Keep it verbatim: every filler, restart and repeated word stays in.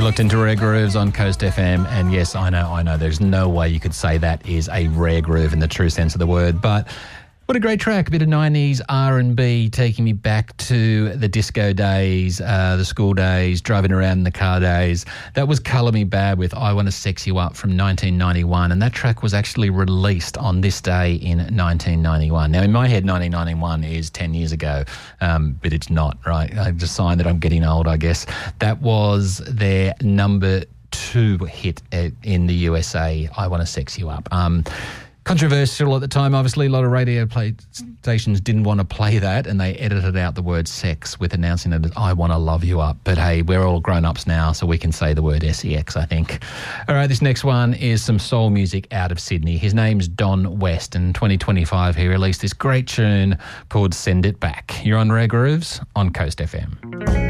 You looked into Rare Grooves on Coast F M, and yes, I know, I know, there's no way you could say that is a rare groove in the true sense of the word, but what a great track, a bit of nineties R and B taking me back to the disco days, uh, the school days, driving around in the car days. That was Colour Me Bad with I Wanna Sex You Up from nineteen ninety-one, and that track was actually released on this day in nineteen ninety-one. Now, in my head, nineteen ninety-one is ten years ago, um, but it's not, right? It's a sign that I'm getting old, I guess. That was their number two hit in the U S A, I Wanna Sex You Up. Um, Controversial at the time, obviously. A lot of radio play stations didn't want to play that, and they edited out the word sex with announcing it as I Want to Love You Up. But hey, we're all grown-ups now, so we can say the word S E X, I think. All right, this next one is some soul music out of Sydney. His name's Don West, and in twenty twenty-five he released this great tune called Send It Back. You're on Rare Grooves on Coast F M.